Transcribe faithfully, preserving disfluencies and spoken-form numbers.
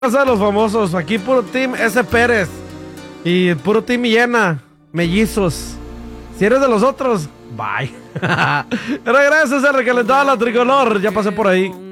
A los famosos, aquí puro team S. Pérez y puro team Llena, mellizos. Si eres de los otros, bye. Pero gracias a recalentado la tricolor, ya pasé por ahí.